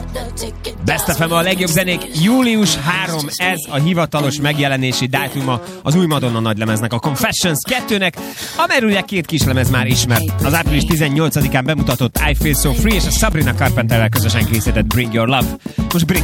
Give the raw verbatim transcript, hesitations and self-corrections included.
Best ef em a legjobb zenék, július harmadika, ez a hivatalos megjelenési dátuma az új Madonna nagylemeznek, a Confessions kettőnek, amelyről ugye két kislemez már ismert. Az április tizennyolcadikán bemutatott I Feel So Free és a Sabrina Carpenterrel közösen készített Bring Your Love. Most Bring